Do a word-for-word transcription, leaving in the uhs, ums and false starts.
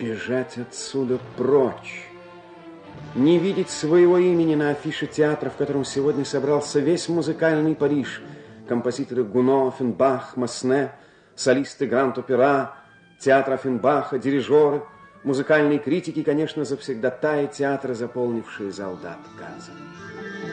бежать отсюда прочь. Не видеть своего имени на афише театра, в котором сегодня собрался весь музыкальный Париж. Композиторы Гуно, Оффенбах, Масне, солисты Гранд-Опера, театра Оффенбаха, дирижеры, музыкальные критики, конечно, завсегдатаи театра, заполнившие зал до отказа.